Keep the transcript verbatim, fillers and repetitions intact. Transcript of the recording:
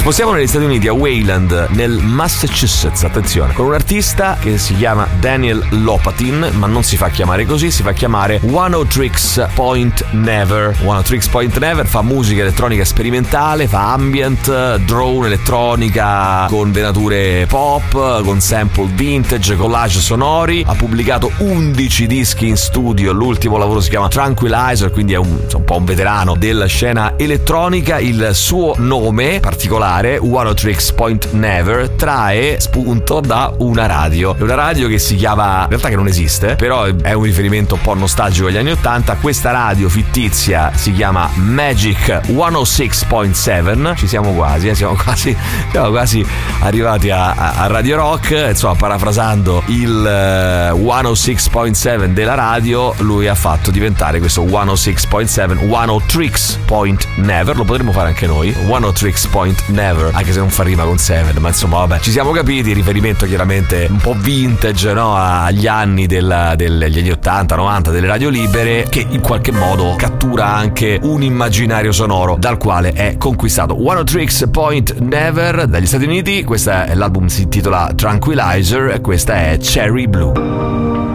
spostiamo negli Stati Uniti, a Wayland, nel Massachusetts, attenzione, con un artista che si chiama Daniel Lopatin, ma non si fa chiamare così, si fa chiamare Oneohtrix Point Never. Oneohtrix Point Never fa musica elettronica sperimentale, fa ambient, drone elettronica con venature pop, con sample vintage, collage sonori. Ha pubblicato undici dischi in studio, l'ultimo lavoro si chiama Tranquilizer, quindi è un, un po' un veterano della scena elettronica. Il suo nome particolare, Oneohtrix Point Never, trae spunto da una radio. È una radio che si chiama, in realtà che non esiste, però è un riferimento un po' nostalgico agli anni ottanta. Questa radio fittizia si chiama Magic centosei point sette. Ci siamo quasi, eh? siamo quasi siamo quasi arrivati a, a, a Radio Rock. Insomma, parafrasando il uh, centosei point sette della radio, lui ha fatto diventare questo centosei point sette Oneohtrix Point Never. Lo potremmo fare anche noi, Oneohtrix Point Never, anche se non fa rima con Seven, ma insomma vabbè, ci siamo capiti. Riferimento chiaramente un po' vintage, no? Agli anni del, degli anni ottanta novanta delle radio libere, che in qualche modo cattura anche un immaginario sonoro dal quale è conquistato. Oneohtrix Point Never dagli Stati Uniti. Questa è l'album, si intitola Tranquilizer e questa è Cherry Blue.